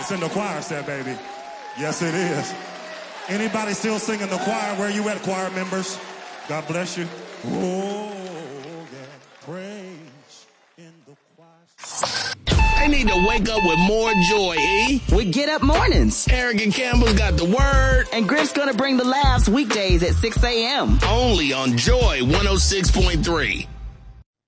It's in the choir set, baby. Yes, it is. Anybody still singing the choir? Where you at, choir members? God bless you. Oh, yeah. Praise in the choir. They need to wake up with more joy, E. With Get Up Mornings. Eric and Campbell's got the word. And Griff's gonna bring the laughs weekdays at 6 a.m. Only on Joy 106.3.